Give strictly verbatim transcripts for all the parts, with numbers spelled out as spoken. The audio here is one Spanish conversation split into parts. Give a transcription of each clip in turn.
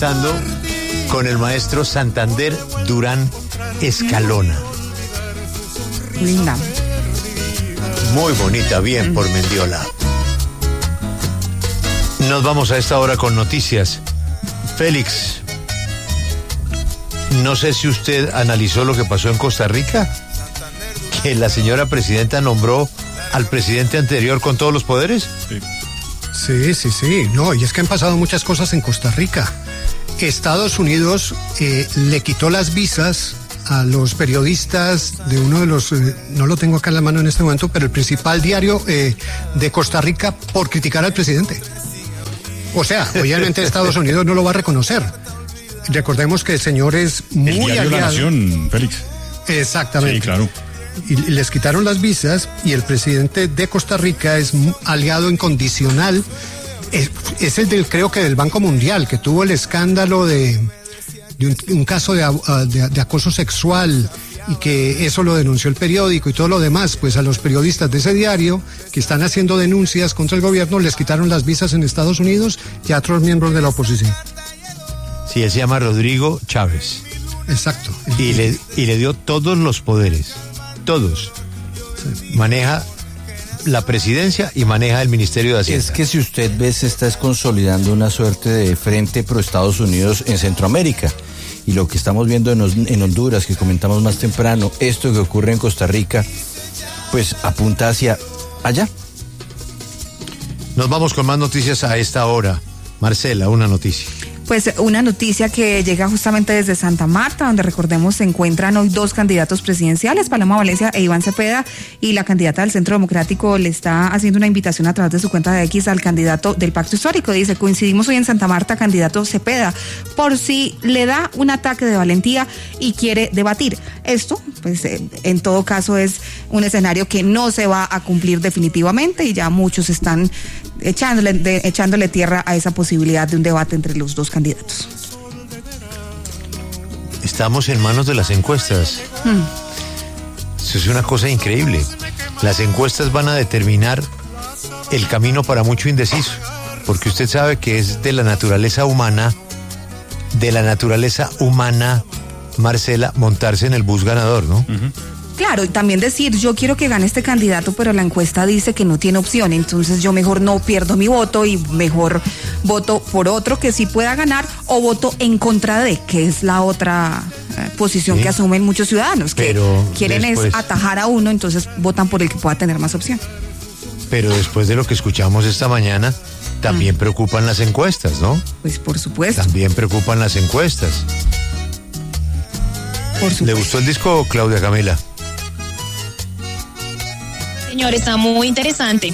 Estando con el maestro Santander Durán Escalona. Linda. Muy bonita, bien por Mendiola. Nos vamos a esta hora con noticias. Félix, no sé si usted analizó lo que pasó en Costa Rica, que la señora presidenta nombró al presidente anterior con todos los poderes. Sí, sí, sí, sí. No, y es que han pasado muchas cosas en Costa Rica. Estados Unidos eh, le quitó las visas a los periodistas de uno de los, eh, no lo tengo acá en la mano en este momento, pero el principal diario eh, de Costa Rica por criticar al presidente. O sea, obviamente Estados Unidos no lo va a reconocer. Recordemos que el señor es muy el diario aliado. La Nación, Félix. Exactamente. Sí, claro. Y les quitaron las visas y el presidente de Costa Rica es aliado incondicional. Es, es el del, creo que del Banco Mundial, que tuvo el escándalo de, de un, un caso de, de, de acoso sexual y que eso lo denunció el periódico y todo lo demás. Pues a los periodistas de ese diario que están haciendo denuncias contra el gobierno les quitaron las visas en Estados Unidos y a otros miembros de la oposición. Sí, él se llama Rodrigo Chávez. Exacto. Y le, y le dio todos los poderes, todos. Sí. Maneja la presidencia y maneja el Ministerio de Hacienda. Es que si usted ve, se está consolidando una suerte de frente pro Estados Unidos en Centroamérica. Y lo que estamos viendo en, en Honduras, que comentamos más temprano, esto que ocurre en Costa Rica, pues apunta hacia allá. Nos vamos con más noticias a esta hora. Marcela, una noticia. Pues una noticia que llega justamente desde Santa Marta, donde recordemos se encuentran hoy dos candidatos presidenciales, Paloma Valencia e Iván Cepeda, y la candidata del Centro Democrático le está haciendo una invitación a través de su cuenta de X al candidato del Pacto Histórico. Dice: coincidimos hoy en Santa Marta, candidato Cepeda, por si le da un ataque de valentía y quiere debatir. Esto, pues eh, en todo caso es un escenario que no se va a cumplir definitivamente y ya muchos están echándole, de, echándole tierra a esa posibilidad de un debate entre los dos candidatos. Estamos en manos de las encuestas. Hmm. Eso es una cosa increíble. Las encuestas van a determinar el camino para mucho indeciso, porque usted sabe que es de la naturaleza humana, de la naturaleza humana, Marcela, montarse en el bus ganador, ¿no? Uh-huh. Claro, y también decir, yo quiero que gane este candidato, pero la encuesta dice que no tiene opción, entonces yo mejor no pierdo mi voto y mejor voto por otro que sí pueda ganar, o voto en contra de, que es la otra eh, posición sí. que asumen muchos ciudadanos, que pero quieren después... es atajar a uno, entonces votan por el que pueda tener más opción. Pero después de lo que escuchamos esta mañana, también mm. preocupan las encuestas, ¿no? Pues por supuesto. También preocupan las encuestas. Por supuesto. ¿Le gustó el disco, Claudia Camila? Señor, está muy interesante.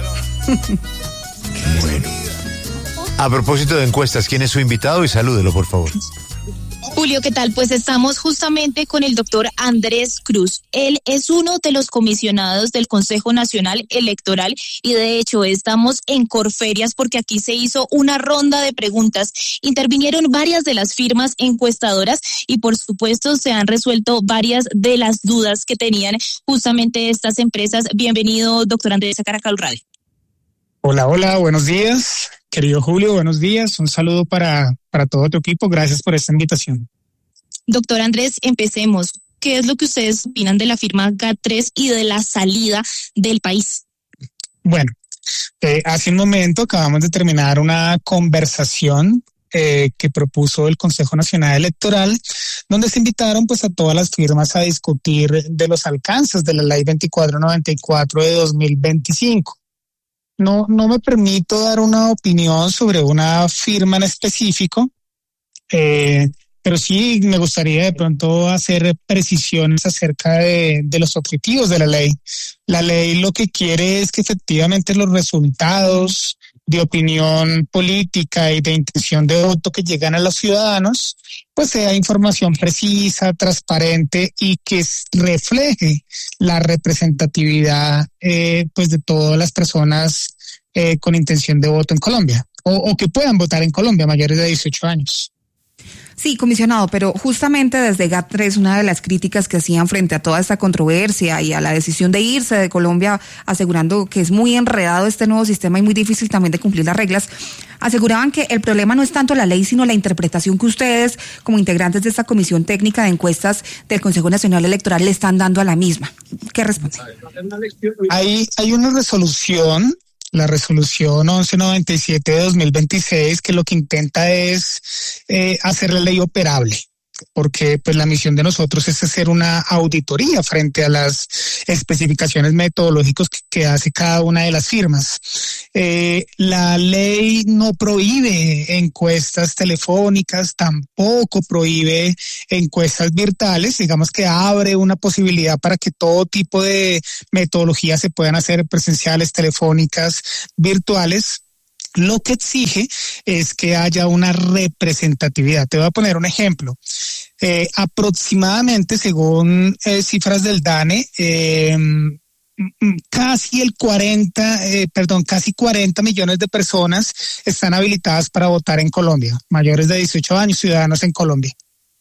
Bueno. A propósito de encuestas, ¿quién es su invitado? Y salúdelo, por favor. Julio, ¿qué tal? Pues estamos justamente con el doctor Andrés Cruz. Él es uno de los comisionados del Consejo Nacional Electoral y de hecho estamos en Corferias porque aquí se hizo una ronda de preguntas. Intervinieron varias de las firmas encuestadoras y por supuesto se han resuelto varias de las dudas que tenían justamente estas empresas. Bienvenido, doctor Andrés, a Caracol Radio. Hola, hola, buenos días. Querido Julio, buenos días. Un saludo para, para todo tu equipo. Gracias por esta invitación. Doctor Andrés, empecemos. ¿Qué es lo que ustedes opinan de la firma GAT tres y de la salida del país? Bueno, eh, hace un momento acabamos de terminar una conversación eh, que propuso el Consejo Nacional Electoral, donde se invitaron pues a todas las firmas a discutir de los alcances de la Ley veinticuatro noventa y cuatro de dos mil veinticinco. No, no me permito dar una opinión sobre una firma en específico, eh, pero sí me gustaría de pronto hacer precisiones acerca de, de los objetivos de la ley. La ley lo que quiere es que efectivamente los resultados de opinión política y de intención de voto que llegan a los ciudadanos, pues sea información precisa, transparente y que refleje la representatividad eh, pues de todas las personas eh, con intención de voto en Colombia o, o que puedan votar en Colombia mayores de dieciocho años. Sí, comisionado, pero justamente desde G A T tres una de las críticas que hacían frente a toda esta controversia y a la decisión de irse de Colombia, asegurando que es muy enredado este nuevo sistema y muy difícil también de cumplir las reglas, aseguraban que el problema no es tanto la ley, sino la interpretación que ustedes, como integrantes de esta comisión técnica de encuestas del Consejo Nacional Electoral, le están dando a la misma. ¿Qué responde? Hay, hay una resolución, la resolución once noventa y siete de dos mil veintiséis, que lo que intenta es eh, hacer la ley operable, porque pues la misión de nosotros es hacer una auditoría frente a las especificaciones metodológicas que, que hace cada una de las firmas. Eh, la ley no prohíbe encuestas telefónicas, tampoco prohíbe encuestas virtuales, digamos que abre una posibilidad para que todo tipo de metodologías se puedan hacer presenciales, telefónicas, virtuales. Lo que exige es que haya una representatividad. Te voy a poner un ejemplo. Eh, aproximadamente, según eh, cifras del DANE, eh, casi el cuarenta, eh, perdón, casi cuarenta millones de personas están habilitadas para votar en Colombia, mayores de dieciocho años, ciudadanos en Colombia.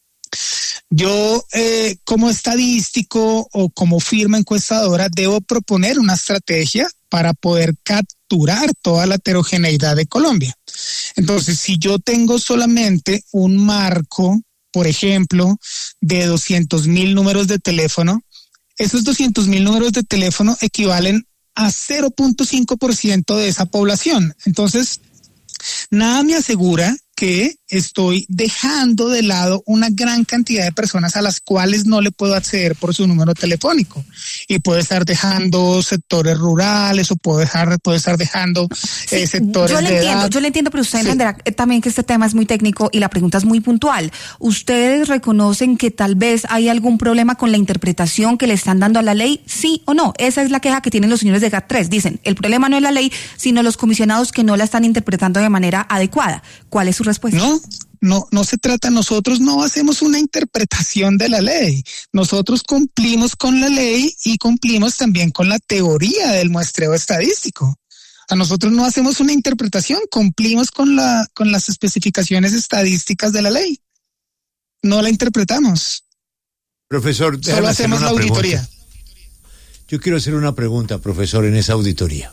Yo, eh, como estadístico o como firma encuestadora, debo proponer una estrategia para poder capturar toda la heterogeneidad de Colombia. Entonces, si yo tengo solamente un marco, por ejemplo, de doscientos mil números de teléfono, esos doscientos mil números de teléfono equivalen a cero punto cinco por ciento de esa población. Entonces, nada me asegura que estoy dejando de lado una gran cantidad de personas a las cuales no le puedo acceder por su número telefónico, y puedo estar dejando sectores rurales o puedo dejar, puedo estar dejando sí, eh, sectores yo le de entiendo, edad. Yo le entiendo, pero usted Sí. entenderá también que este tema es muy técnico y la pregunta es muy puntual. ¿Ustedes reconocen que tal vez hay algún problema con la interpretación que le están dando a la ley? ¿Sí o no? Esa es la queja que tienen los señores de G A T tres. Dicen, el problema no es la ley, sino los comisionados que no la están interpretando de manera adecuada. ¿Cuál es su respuesta? No, no, no se trata, nosotros no hacemos una interpretación de la ley. Nosotros cumplimos con la ley y cumplimos también con la teoría del muestreo estadístico. A nosotros no hacemos una interpretación, cumplimos con la, con las especificaciones estadísticas de la ley. No la interpretamos. Profesor, solo hacemos la auditoría. Pregunta. Yo quiero hacer una pregunta, profesor, en esa auditoría.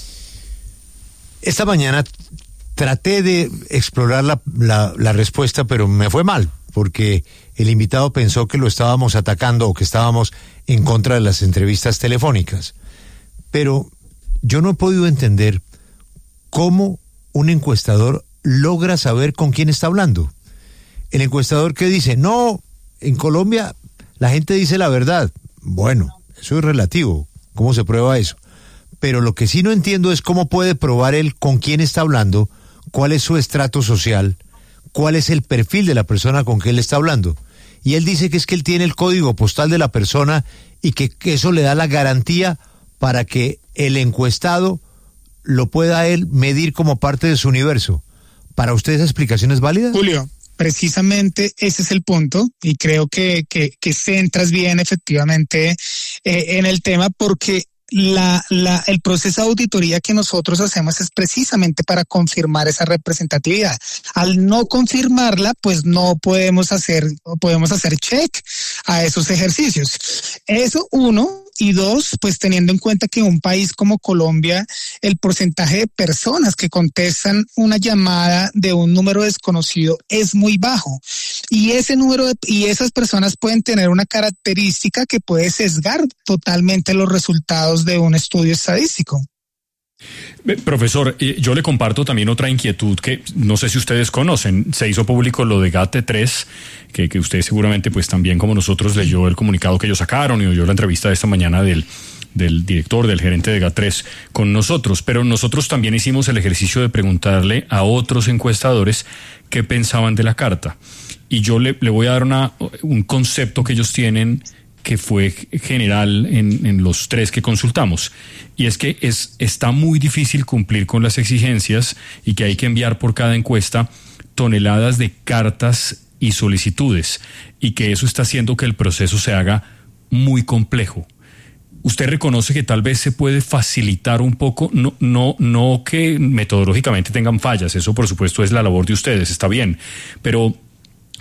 Esta mañana traté de explorar la, la, la respuesta, pero me fue mal, porque el invitado pensó que lo estábamos atacando o que estábamos en contra de las entrevistas telefónicas. Pero yo no he podido entender cómo un encuestador logra saber con quién está hablando. El encuestador que dice, no, en Colombia la gente dice la verdad. Bueno, eso es relativo. ¿Cómo se prueba eso? Pero lo que sí no entiendo es cómo puede probar él con quién está hablando, cuál es su estrato social, cuál es el perfil de la persona con que él está hablando. Y él dice que es que él tiene el código postal de la persona y que, que eso le da la garantía para que el encuestado lo pueda él medir como parte de su universo. ¿Para usted esa explicación es válida? Julio, precisamente ese es el punto, y creo que, que, que centras bien efectivamente eh, en el tema, porque La, la, el proceso de auditoría que nosotros hacemos es precisamente para confirmar esa representatividad. Al no confirmarla, pues no podemos hacer, podemos hacer check a esos ejercicios. Eso uno. Y dos, pues teniendo en cuenta que en un país como Colombia, el porcentaje de personas que contestan una llamada de un número desconocido es muy bajo. Y ese número de, y esas personas pueden tener una característica que puede sesgar totalmente los resultados de un estudio estadístico. Profesor, yo le comparto también otra inquietud que no sé si ustedes conocen. Se hizo público lo de G A T tres, que, que usted seguramente pues también como nosotros leyó el comunicado que ellos sacaron y oyó la entrevista de esta mañana del, del director, del gerente de G A T tres con nosotros. Pero nosotros también hicimos el ejercicio de preguntarle a otros encuestadores qué pensaban de la carta. Y yo le, le voy a dar una, un concepto que ellos tienen que fue general en, en los tres que consultamos, y es que es, está muy difícil cumplir con las exigencias y que hay que enviar por cada encuesta toneladas de cartas y solicitudes, y que eso está haciendo que el proceso se haga muy complejo. ¿Usted reconoce que tal vez se puede facilitar un poco? No, no, no que metodológicamente tengan fallas, eso por supuesto es la labor de ustedes, está bien, pero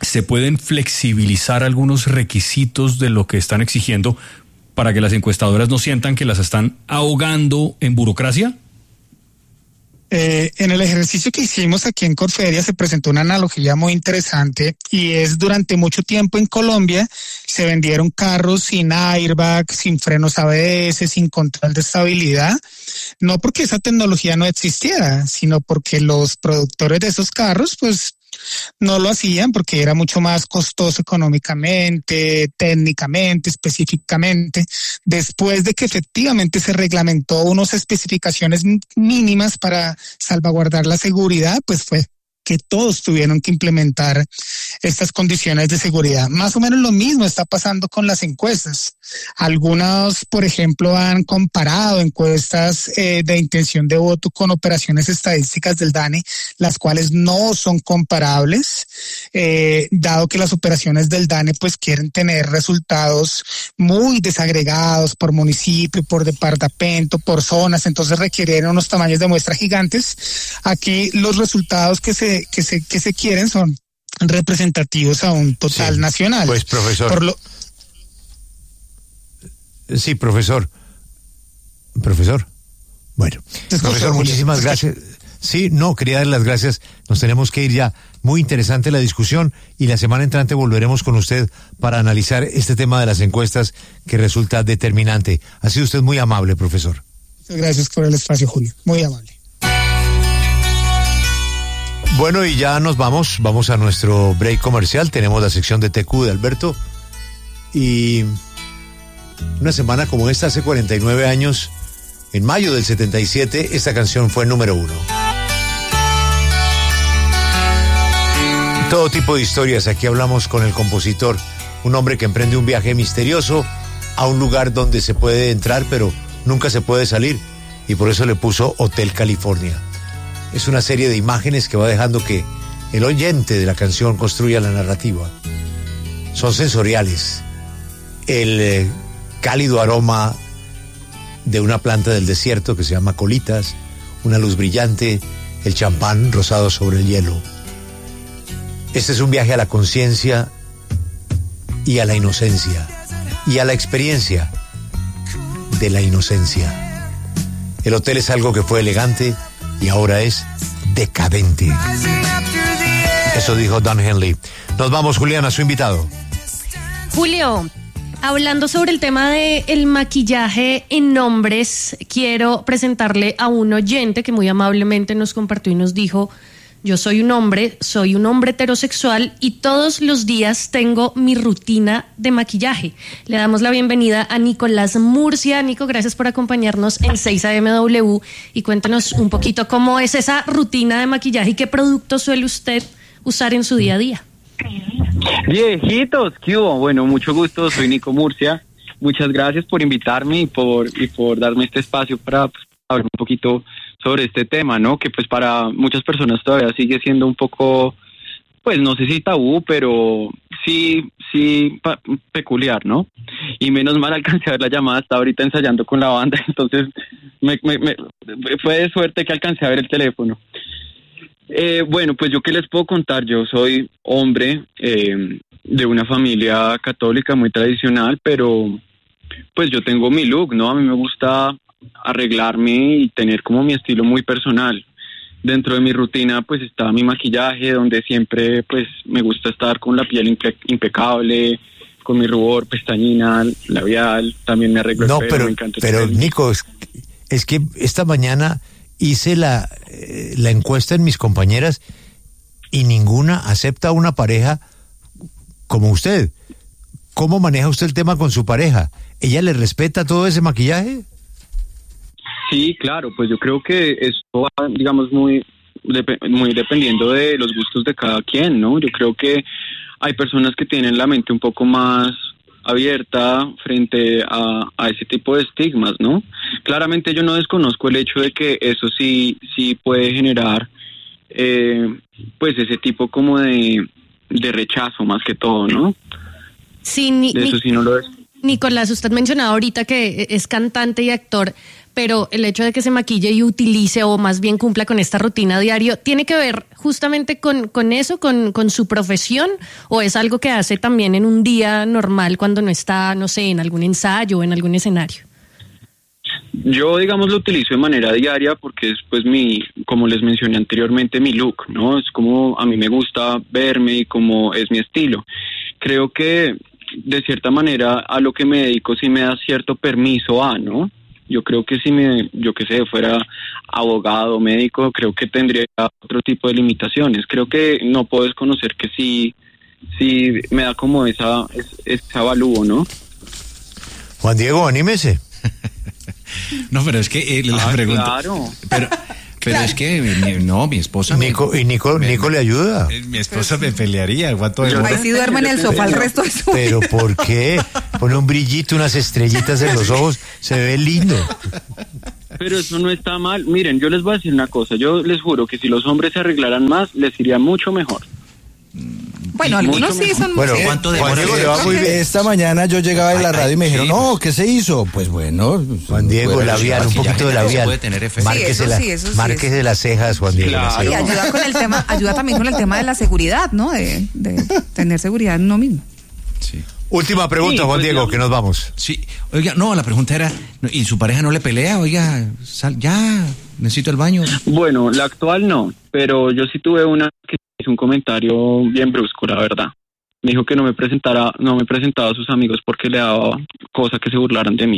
¿se pueden flexibilizar algunos requisitos de lo que están exigiendo para que las encuestadoras no sientan que las están ahogando en burocracia? Eh, en el ejercicio que hicimos aquí en Corferia se presentó una analogía muy interesante, y es: durante mucho tiempo en Colombia se vendieron carros sin airbag, sin frenos A B S, sin control de estabilidad, no porque esa tecnología no existiera, sino porque los productores de esos carros pues no lo hacían porque era mucho más costoso económicamente, técnicamente, específicamente. Después de que efectivamente se reglamentó unas especificaciones mínimas para salvaguardar la seguridad, pues fue que todos tuvieron que implementar estas condiciones de seguridad. Más o menos lo mismo está pasando con las encuestas. Algunos, por ejemplo, han comparado encuestas eh, de intención de voto con operaciones estadísticas del DANE, las cuales no son comparables, eh, dado que las operaciones del DANE pues quieren tener resultados muy desagregados por municipio, por departamento, por zonas, entonces requieren unos tamaños de muestra gigantes. Aquí los resultados que se que se que se quieren son representativos a un total sí, nacional. Pues profesor. Por lo... Sí, profesor. Profesor. Bueno, profesor, muchísimas gracias. Sí, no, quería dar las gracias. Nos tenemos que ir ya. Muy interesante la discusión, y la semana entrante volveremos con usted para analizar este tema de las encuestas, que resulta determinante. Ha sido usted muy amable, profesor. Muchas gracias por el espacio, Julio. Muy amable. Bueno, y ya nos vamos, vamos a nuestro break comercial. Tenemos la sección de T Q de Alberto, y una semana como esta, hace cuarenta y nueve años, en mayo del setenta y siete, esta canción fue número uno. Todo tipo de historias, aquí hablamos con el compositor, un hombre que emprende un viaje misterioso a un lugar donde se puede entrar pero nunca se puede salir, y por eso le puso Hotel California. Es una serie de imágenes que va dejando que el oyente de la canción construya la narrativa. Son sensoriales. El eh, cálido aroma de una planta del desierto que se llama colitas, una luz brillante, el champán rosado sobre el hielo. Este es un viaje a la conciencia y a la inocencia, y a la experiencia de la inocencia. El hotel es algo que fue elegante y ahora es decadente. Eso dijo Don Henley. Nos vamos, Julián, a su invitado. Julio, hablando sobre el tema del maquillaje en hombres, quiero presentarle a un oyente que muy amablemente nos compartió y nos dijo: yo soy un hombre, soy un hombre heterosexual y todos los días tengo mi rutina de maquillaje. Le damos la bienvenida a Nicolás Murcia. Nico, gracias por acompañarnos en seis A M W, y cuéntanos un poquito cómo es esa rutina de maquillaje y qué producto suele usted usar en su día a día. Viejitos, ¿qué hubo? Bueno, mucho gusto, soy Nico Murcia. Muchas gracias por invitarme y por, y por darme este espacio para pues, hablar un poquito sobre este tema, ¿no? Que pues para muchas personas todavía sigue siendo un poco, pues no sé si tabú, pero sí, sí pa- peculiar, ¿no? Y menos mal alcancé a ver la llamada, estaba ahorita ensayando con la banda, entonces me, me, me, fue de suerte que alcancé a ver el teléfono. Eh, bueno, pues yo qué les puedo contar, yo soy hombre eh, de una familia católica muy tradicional, pero pues yo tengo mi look, ¿no? A mí me gusta arreglarme y tener como mi estilo muy personal. Dentro de mi rutina pues está mi maquillaje, donde siempre pues me gusta estar con la piel impe- impecable, con mi rubor, pestañina, labial, también me arreglo no, el pelo, pero, me encanta el pero pelo. Nico, es, es que esta mañana hice la, eh, la encuesta en mis compañeras y ninguna acepta a una pareja como usted. ¿Cómo maneja usted el tema con su pareja? ¿Ella le respeta todo ese maquillaje? Sí, claro, pues yo creo que eso va, digamos, muy, dep- muy dependiendo de los gustos de cada quien, ¿no? Yo creo que hay personas que tienen la mente un poco más abierta frente a, a ese tipo de estigmas, ¿no? Claramente yo no desconozco el hecho de que eso sí, sí puede generar, eh, pues ese tipo como de, de rechazo más que todo, ¿no? Sí, ni, de eso ni... sí no lo es. Nicolás, usted mencionaba ahorita que es cantante y actor, pero el hecho de que se maquille y utilice o más bien cumpla con esta rutina diario, ¿tiene que ver justamente con, con eso, con, con su profesión, o es algo que hace también en un día normal cuando no está, no sé, en algún ensayo o en algún escenario? Yo, digamos, lo utilizo de manera diaria porque es, pues, mi, como les mencioné anteriormente, mi look, ¿no? Es como a mí me gusta verme y como es mi estilo. Creo que, de cierta manera, a lo que me dedico sí me da cierto permiso a, ¿no? Yo creo que si me, yo que sé, fuera abogado, médico, creo que tendría otro tipo de limitaciones. Creo que no puedo desconocer que sí, sí me da como esa, ese avalúo, ¿no? Juan Diego, anímese. No, pero es que eh, la ah, pregunta... Claro. Pero, pero es que, mi, no, mi esposa... Nico, me, y Nico, me, Nico le ayuda. Mi esposa me pelearía. ¿Cuánto de Ahí sí duerme en el sofá el resto de su Pero ¿por qué? Pone un brillito, unas estrellitas en los ojos, se ve lindo. Pero eso no está mal. Miren, yo les voy a decir una cosa. Yo les juro que si los hombres se arreglaran más, les iría mucho mejor. Bueno, algunos sí son... Bueno, sí. ¿cuánto de Juan Diego le va muy bien. Esta mañana yo llegaba de la radio y me dijeron, sí, no, pues. ¿qué se hizo? Pues bueno. Juan Diego, puede- labial, un poquito de Maquillaje labial. puede tener efecto. Márquese, Sí, eso la- sí, eso sí márquese las cejas, Juan Diego. las Claro. Y cejas. ayuda con el tema, ayuda también con el tema de la seguridad, ¿no? De, de tener seguridad en uno mismo. Sí. Última pregunta, Sí, Juan pues, Diego, digamos- que nos vamos. Sí, oiga, no, la pregunta era, ¿y su pareja no le pelea? Oiga, sal, ya, necesito el baño. Bueno, la actual no, pero yo sí tuve una que hizo un comentario bien brusco, la verdad. Me dijo que no me presentara, no me presentaba a sus amigos porque le daba cosa que se burlaran de mí.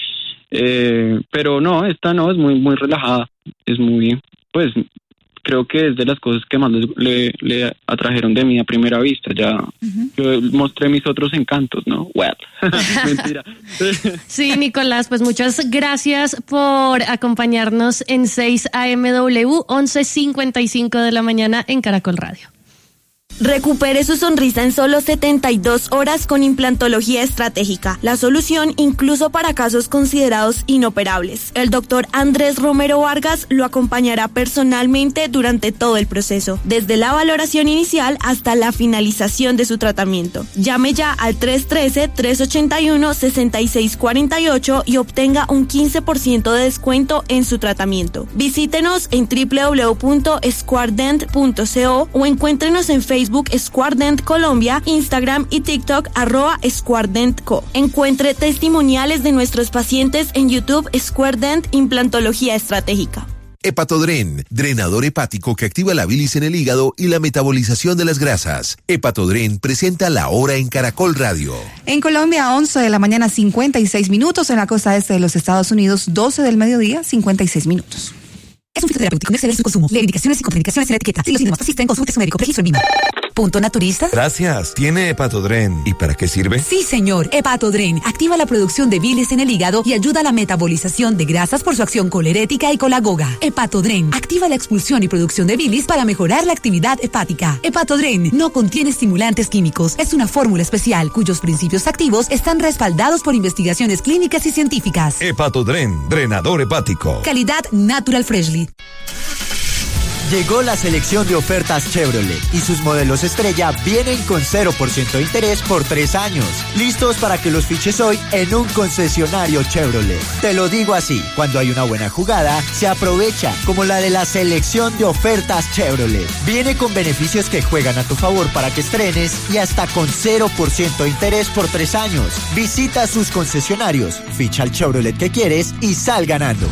Eh, pero no, esta no, es muy muy relajada, es muy, pues, creo que es de las cosas que más les- le, le atrajeron de mí a primera vista. Ya yo mostré mis otros encantos, ¿no? Well, mentira. Sí, Nicolás, pues muchas gracias por acompañarnos en seis A M W, once cincuenta y cinco de la mañana en Caracol Radio. Recupere su sonrisa en solo setenta y dos horas con implantología estratégica, la solución incluso para casos considerados inoperables. El doctor Andrés Romero Vargas lo acompañará personalmente durante todo el proceso, desde la valoración inicial hasta la finalización de su tratamiento. Llame ya al tres uno tres, tres ocho uno, seis seis cuatro ocho y obtenga un quince por ciento de descuento en su tratamiento. Visítenos en doble u doble u doble u punto squardent punto co o encuéntrenos en Facebook Squardent Colombia, Instagram y TikTok arroba SquardentCo. Encuentre testimoniales de nuestros pacientes en YouTube Squardent Implantología Estratégica. Hepatodren, drenador hepático que activa la bilis en el hígado y la metabolización de las grasas. Hepatodren presenta La Hora en Caracol Radio. En Colombia, once de la mañana, cincuenta y seis minutos. En la costa este de los Estados Unidos, doce del mediodía, cincuenta y seis minutos. Es un fitoterapéutico, no exceder su consumo. Lee indicaciones y contraindicaciones en la etiqueta. Si los síntomas persisten, consulte a su médico. Registro en Vima. Punto naturista. Gracias. ¿Tiene Hepatodren? ¿Y para qué sirve? Sí, señor. Hepatodren activa la producción de bilis en el hígado y ayuda a la metabolización de grasas por su acción colerética y colagoga. Hepatodren activa la expulsión y producción de bilis para mejorar la actividad hepática. Hepatodren no contiene estimulantes químicos. Es una fórmula especial cuyos principios activos están respaldados por investigaciones clínicas y científicas. Hepatodren, drenador hepático. Calidad Natural Freshly. Llegó la selección de ofertas Chevrolet y sus modelos estrella vienen con cero por ciento de interés por tres años. Listos para que los fiches hoy en un concesionario Chevrolet. Te lo digo así, cuando hay una buena jugada, se aprovecha, como la de la selección de ofertas Chevrolet. Viene con beneficios que juegan a tu favor para que estrenes y hasta con cero por ciento de interés por tres años. Visita sus concesionarios, ficha el Chevrolet que quieres y sal ganando.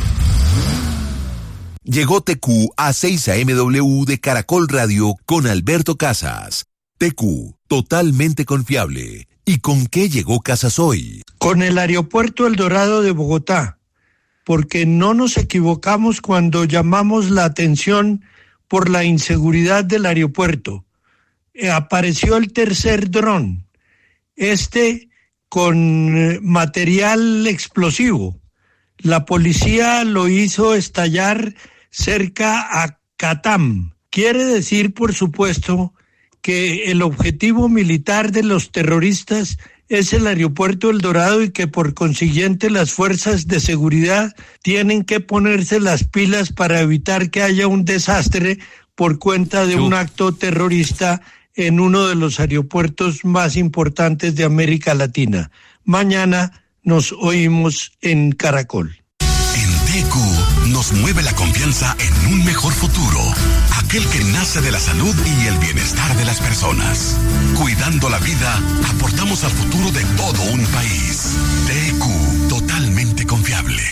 Llegó T Q a seis A M W de Caracol Radio con Alberto Casas. T Q, totalmente confiable. ¿Y con qué llegó Casas hoy? Con el Aeropuerto El Dorado de Bogotá, porque no nos equivocamos cuando llamamos la atención por la inseguridad del aeropuerto. Eh, apareció el tercer dron, este con eh, material explosivo. La policía lo hizo estallar cerca a Catam. Quiere decir, por supuesto, que el objetivo militar de los terroristas es el aeropuerto El Dorado y que por consiguiente las fuerzas de seguridad tienen que ponerse las pilas para evitar que haya un desastre por cuenta de un acto terrorista en uno de los aeropuertos más importantes de América Latina. Mañana nos oímos en Caracol. En T Q nos mueve la confianza en un mejor futuro, aquel que nace de la salud y el bienestar de las personas. Cuidando la vida, aportamos al futuro de todo un país. T Q, totalmente confiable.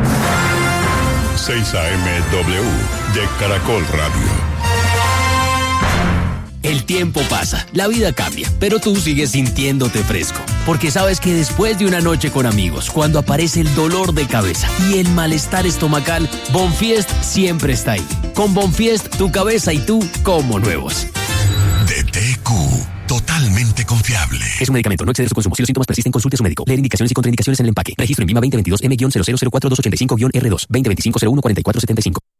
seis A M W de Caracol Radio. El tiempo pasa, la vida cambia, pero tú sigues sintiéndote fresco. Porque sabes que después de una noche con amigos, cuando aparece el dolor de cabeza y el malestar estomacal, Bonfiest siempre está ahí. Con Bonfiest, tu cabeza y tú como nuevos. De T Q, totalmente confiable. Es un medicamento, no exceder su consumo. Si los síntomas persisten, consulte a su médico. Leer indicaciones y contraindicaciones en el empaque. Registro en Vima veinte veintidós M cero cero cuatro dos ocho cinco R dos, veinte veinticinco cero uno cuarenta y cuatro setenta y cinco.